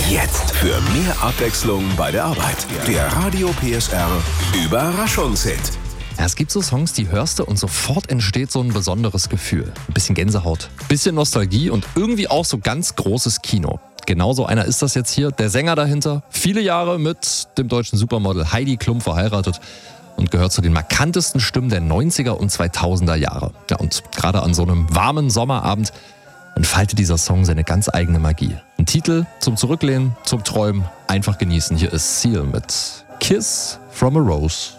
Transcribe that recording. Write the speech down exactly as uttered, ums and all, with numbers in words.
Jetzt für mehr Abwechslung bei der Arbeit. Der Radio P S R Überraschungshit. Ja, es gibt so Songs, die hörst du und sofort entsteht so ein besonderes Gefühl. Ein bisschen Gänsehaut, bisschen Nostalgie und irgendwie auch so ganz großes Kino. Genauso einer ist das jetzt hier. Der Sänger dahinter, viele Jahre mit dem deutschen Supermodel Heidi Klum verheiratet und gehört zu den markantesten Stimmen der neunziger und zweitausender Jahre. Ja, und gerade an so einem warmen Sommerabend entfaltet dieser Song seine ganz eigene Magie. Ein Titel zum Zurücklehnen, zum Träumen, einfach genießen. Hier ist Seal mit Kiss from a Rose.